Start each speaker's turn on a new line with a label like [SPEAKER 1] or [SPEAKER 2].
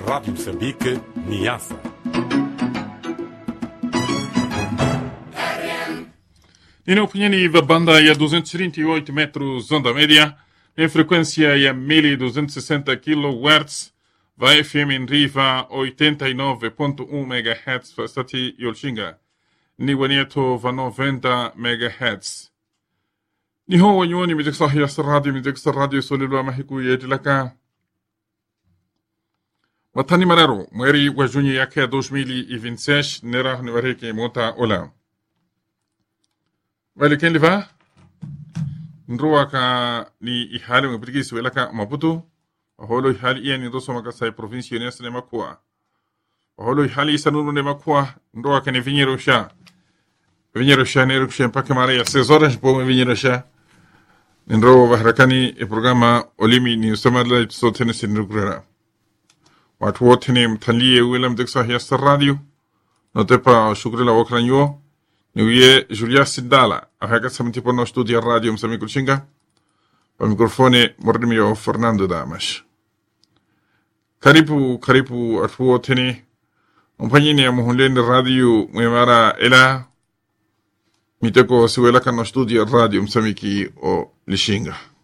[SPEAKER 1] Rádio Moçambique, Niassa.
[SPEAKER 2] Nina opinioni da banda ya 238 metros onda média, em frequência ya 1260 kHz, vai FM em Riva 89.1 MHz, fastati Yolxinga, Niwanieto va 90 MHz. Niho wanyoni mijiksahi ya radio solilwa mahiku yedilaka. Watani Mararo, mweri wa Juni yake 2026, nera niwareke mota ola. Wale ken liva nruwa ka ni ihali mbitigisi welaka Maputo holo ihali iya ni roso makasai provinsi nesa ne makua holo ihali isanunu ne makua nruwa ka ni vinyero sha ne rukshe mpaka mara ya 6 horas po vinyero sha nruwa bahrakani e programa olimi ni usamadla so tenesi nrugrera watu wote ni mtanlie William Dixon ya radio no tepa shukrila wakranyo Niuye Julia Sidala, ahaka samtipo no studio radio Moçambique Xinga. Pa microfone Mordimio Fernando Damas. Karibu atuo teni. Mpanyini ya muhuleni radio mwemara ela. Miteko siwela ka no studio radio Moçambique o Lixinga.